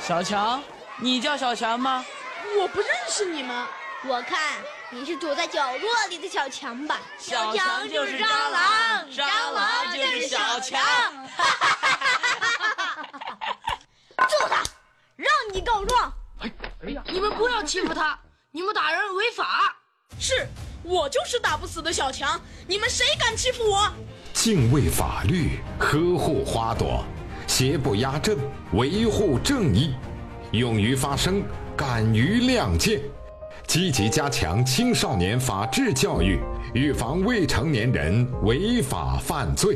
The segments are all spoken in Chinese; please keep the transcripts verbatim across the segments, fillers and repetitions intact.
小强，你叫小强吗？ 我不认识你们。 我看你是躲在角落里的小强吧？ 小强就是蟑螂，蟑螂就是小强。 揍他，让你告状。 哎哎呀，你们不要欺负他，你们打人违法。是，我就是打不死的小强，你们谁敢欺负我？ 敬畏法律，呵护花朵，邪不压正，维护正义，勇于发声，敢于亮剑，积极加强青少年法治教育，预防未成年人违法犯罪。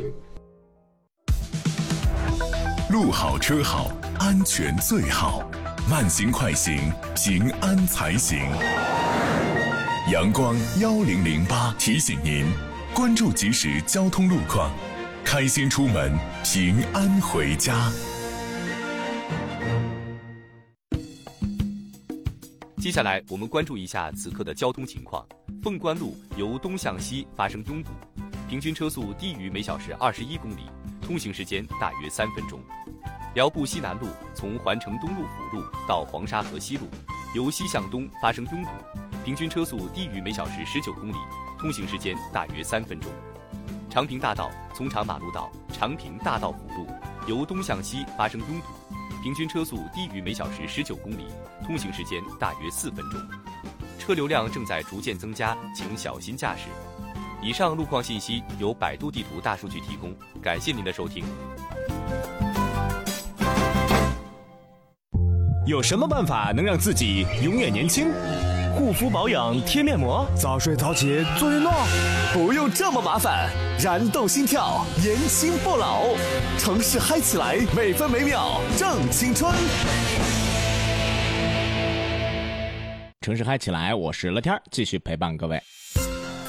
路好车好，安全最好，慢行快行，平安才行。阳光幺零零八提醒您，关注即时交通路况，开心出门，平安回家。 接下来我们关注一下此刻的交通情况。凤冠路由东向西发生拥堵，平均车速低于每小时二十一公里，通行时间大约三分钟。辽埠西南路从环城东路辅路到黄沙河西路，由西向东发生拥堵，平均车速低于每小时十九公里，通行时间大约三分钟。长平大道从长马路到长平大道辅路，由东向西发生拥堵，平均车速低于每小时十九公里，通行时间大约四分钟。车流量正在逐渐增加，请小心驾驶。以上路况信息由百度地图大数据提供，感谢您的收听。 有什么办法能让自己永远年轻？护肤保养贴面膜， 早睡早起做运动， 不用这么麻烦，燃动心跳，年轻不老，城市嗨起来，每分每秒正青春。 城市嗨起来，我是乐天，继续陪伴各位。